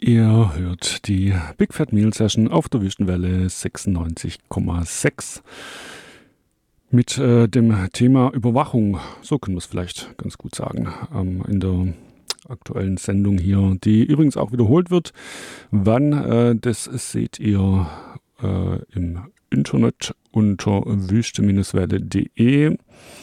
Ihr hört die Big Fat Meal Session auf der Wüstenwelle 96,6 mit dem Thema Überwachung. So können wir es vielleicht ganz gut sagen. In der aktuellen Sendung hier, die übrigens auch wiederholt wird. Wann, das seht ihr im Internet unter wüste-welle.de.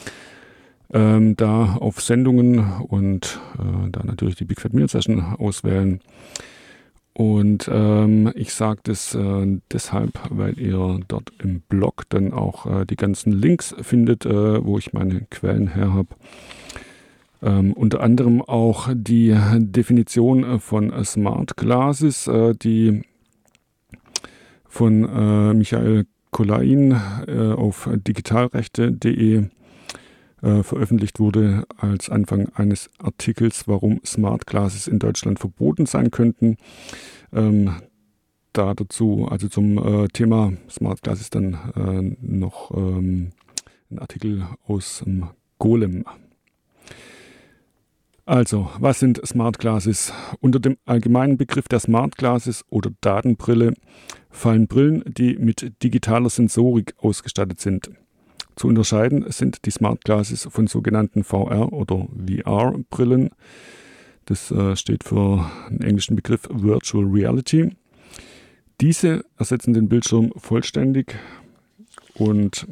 Da auf Sendungen und da natürlich die Big Fat Meal Session auswählen. Und ich sage das deshalb, weil ihr dort im Blog dann auch die ganzen Links findet, wo ich meine Quellen her habe. Unter anderem auch die Definition von Smart Glasses, die von Michael Kolain auf digitalrechte.de veröffentlicht wurde als Anfang eines Artikels, warum Smart Glasses in Deutschland verboten sein könnten. Dazu, also zum Thema Smart Glasses dann noch ein Artikel aus Golem. Also, was sind Smart Glasses? Unter dem allgemeinen Begriff der Smart Glasses oder Datenbrille fallen Brillen, die mit digitaler Sensorik ausgestattet sind. Zu unterscheiden sind die Smart Glasses von sogenannten VR- oder VR-Brillen. Das steht für den englischen Begriff Virtual Reality. Diese ersetzen den Bildschirm vollständig und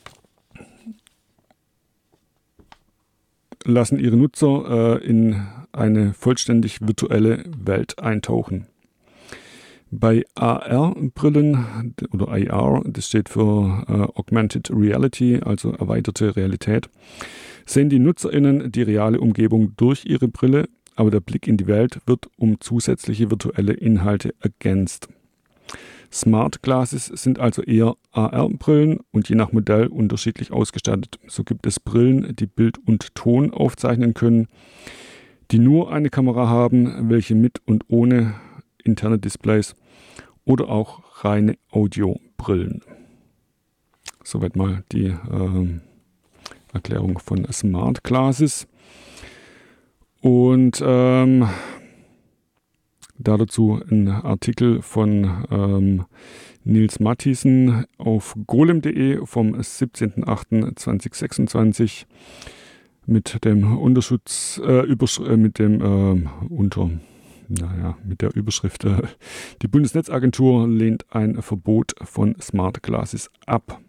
lassen ihre Nutzer in eine vollständig virtuelle Welt eintauchen. Bei AR-Brillen oder AR, das steht für Augmented Reality, also erweiterte Realität, sehen die NutzerInnen die reale Umgebung durch ihre Brille, aber der Blick in die Welt wird um zusätzliche virtuelle Inhalte ergänzt. Smart Glasses sind also eher AR-Brillen und je nach Modell unterschiedlich ausgestattet. So gibt es Brillen, die Bild und Ton aufzeichnen können, die nur eine Kamera haben, welche mit und ohne interne Displays oder auch reine Audiobrillen. Soweit mal die Erklärung von Smart Glasses. Und dazu ein Artikel von Nils Mathiesen auf golem.de vom 17.08.2026 mit dem mit der Überschrift die Bundesnetzagentur lehnt ein Verbot von Smart Glasses ab.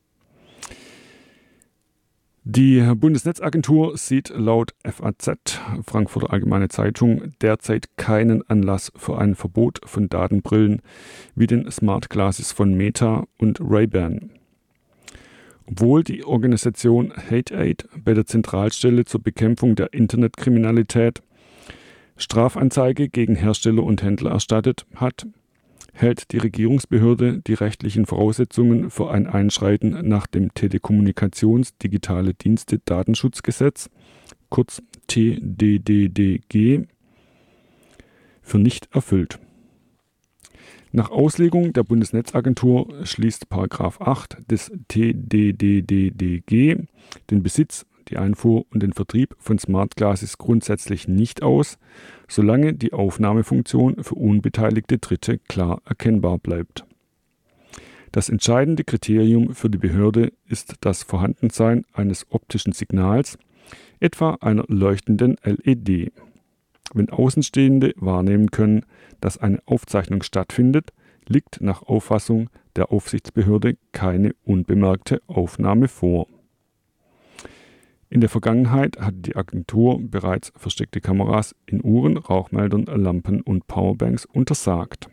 Die Bundesnetzagentur sieht laut FAZ, Frankfurter Allgemeine Zeitung, derzeit keinen Anlass für ein Verbot von Datenbrillen wie den Smart Glasses von Meta und Ray-Ban. Obwohl die Organisation Hate-Aid bei der Zentralstelle zur Bekämpfung der Internetkriminalität Strafanzeige gegen Hersteller und Händler erstattet hat, hält die Regierungsbehörde die rechtlichen Voraussetzungen für ein Einschreiten nach dem Telekommunikations-Digitale Dienste-Datenschutzgesetz, kurz TDDG, für nicht erfüllt. Nach Auslegung der Bundesnetzagentur schließt § 8 des TDDDG den Besitz, die Einfuhr und den Vertrieb von Smart Glasses grundsätzlich nicht aus, solange die Aufnahmefunktion für unbeteiligte Dritte klar erkennbar bleibt. Das entscheidende Kriterium für die Behörde ist das Vorhandensein eines optischen Signals, etwa einer leuchtenden LED. Wenn Außenstehende wahrnehmen können, dass eine Aufzeichnung stattfindet, liegt nach Auffassung der Aufsichtsbehörde keine unbemerkte Aufnahme vor. In der Vergangenheit hatte die Agentur bereits versteckte Kameras in Uhren, Rauchmeldern, Lampen und Powerbanks untersagt.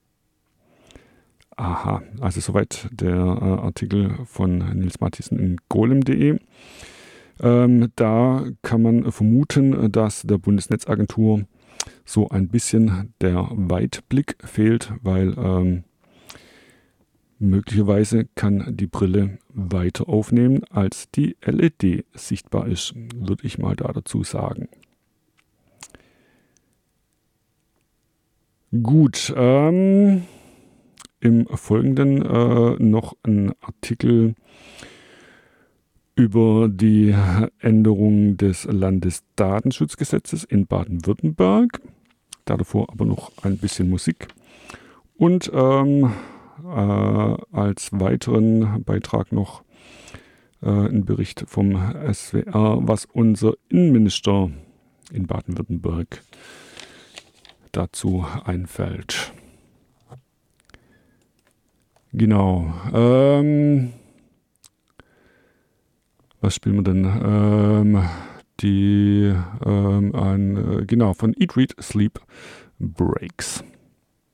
Aha, also soweit der Artikel von Nils Mathiesen in golem.de. Da kann man vermuten, dass der Bundesnetzagentur so ein bisschen der Weitblick fehlt, weil möglicherweise kann die Brille weiter aufnehmen, als die LED sichtbar ist, würde ich mal da dazu sagen. Gut, im Folgenden noch ein Artikel über die Änderung des Landesdatenschutzgesetzes in Baden-Württemberg. davor aber noch ein bisschen Musik. Und als weiteren Beitrag noch ein Bericht vom SWR, was unser Innenminister in Baden-Württemberg dazu einfällt. Genau. Was spielen wir denn? Genau, von Eat, Read, Sleep, Breaks.